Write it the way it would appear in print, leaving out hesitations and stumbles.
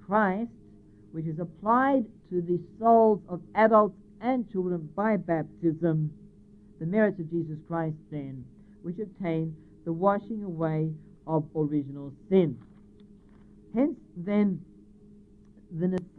Christ, which is applied to the souls of adults and children by baptism, the merits of Jesus Christ then, which obtain the washing away of original sin. Hence then the necessity